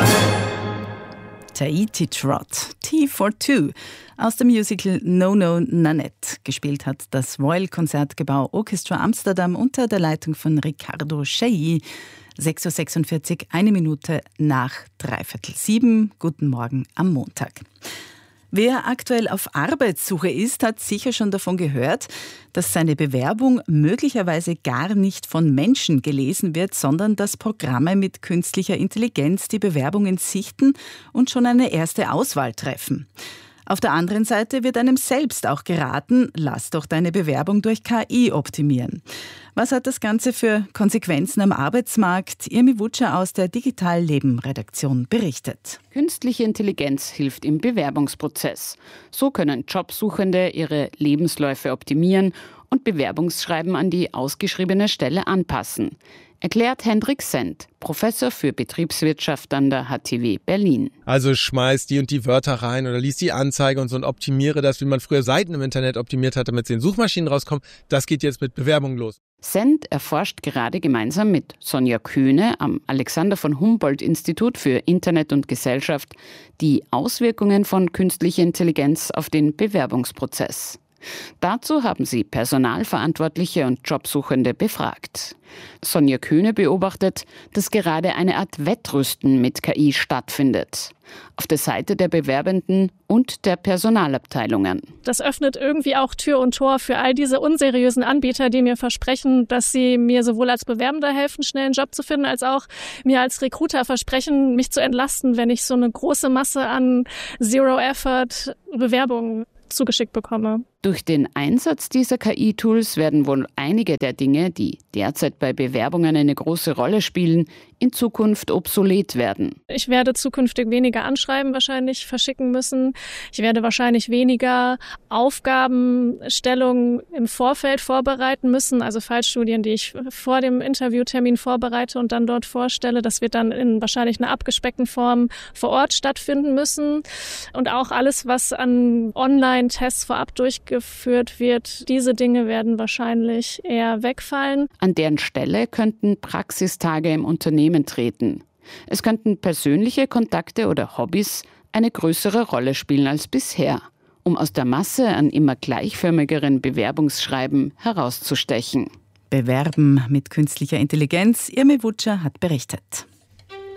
Tahiti Trot, T for Two, aus dem Musical No No Nanette. Gespielt hat das Royal Concertgebouw Orchestra Amsterdam unter der Leitung von Ricardo Chailly. 6.46 Uhr, 1 Minute nach 6:45. Guten Morgen am Montag. Wer aktuell auf Arbeitssuche ist, hat sicher schon davon gehört, dass seine Bewerbung möglicherweise gar nicht von Menschen gelesen wird, sondern dass Programme mit künstlicher Intelligenz die Bewerbungen sichten und schon eine erste Auswahl treffen. Auf der anderen Seite wird einem selbst auch geraten, lass doch deine Bewerbung durch KI optimieren. Was hat das Ganze für Konsequenzen am Arbeitsmarkt? Irmi Wutscher aus der Digital-Leben-Redaktion berichtet. Künstliche Intelligenz hilft im Bewerbungsprozess. So können Jobsuchende ihre Lebensläufe optimieren und Bewerbungsschreiben an die ausgeschriebene Stelle anpassen. Erklärt Hendrik Sendt, Professor für Betriebswirtschaft an der HTW Berlin. Also schmeiß die und die Wörter rein oder lies die Anzeige und so und optimiere das, wie man früher Seiten im Internet optimiert hat, damit sie in Suchmaschinen rauskommen. Das geht jetzt mit Bewerbungen los. Sendt erforscht gerade gemeinsam mit Sonja Kühne am Alexander von Humboldt-Institut für Internet und Gesellschaft die Auswirkungen von künstlicher Intelligenz auf den Bewerbungsprozess. Dazu haben sie Personalverantwortliche und Jobsuchende befragt. Sonja Kühne beobachtet, dass gerade eine Art Wettrüsten mit KI stattfindet. Auf der Seite der Bewerbenden und der Personalabteilungen. Das öffnet irgendwie auch Tür und Tor für all diese unseriösen Anbieter, die mir versprechen, dass sie mir sowohl als Bewerbender helfen, schnell einen Job zu finden, als auch mir als Recruiter versprechen, mich zu entlasten, wenn ich so eine große Masse an Zero-Effort-Bewerbungen zugeschickt bekomme. Durch den Einsatz dieser KI-Tools werden wohl einige der Dinge, die derzeit bei Bewerbungen eine große Rolle spielen, in Zukunft obsolet werden. Ich werde zukünftig weniger Anschreiben wahrscheinlich verschicken müssen. Ich werde wahrscheinlich weniger Aufgabenstellungen im Vorfeld vorbereiten müssen, also Fallstudien, die ich vor dem Interviewtermin vorbereite und dann dort vorstelle. Das wird dann in wahrscheinlich einer abgespeckten Form vor Ort stattfinden müssen. Und auch alles, was an Online-Tests vorab durchgeführt wird, diese Dinge werden wahrscheinlich eher wegfallen. An deren Stelle könnten Praxistage im Unternehmen treten. Es könnten persönliche Kontakte oder Hobbys eine größere Rolle spielen als bisher, um aus der Masse an immer gleichförmigeren Bewerbungsschreiben herauszustechen. Bewerben mit künstlicher Intelligenz. Irmi Wutscher hat berichtet.